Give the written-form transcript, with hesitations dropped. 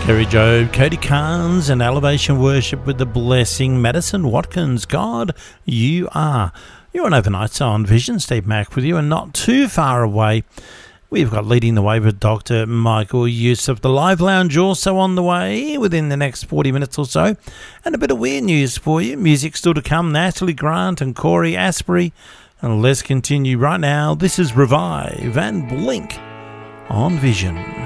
Kerry Jobe, Cody Carnes, and Elevation Worship with the Blessing. Madison Watkins, God, you are. You're on Overnight on Vision. Steve Mack with you, and not too far away, we've got Leading the Way with Dr. Michael Youssef. The Live Lounge also on the way within the next 40 minutes or so. And a bit of weird news for you. Music still to come. Natalie Grant and Corey Asprey. And let's continue right now. This is Revive and Blink on Vision.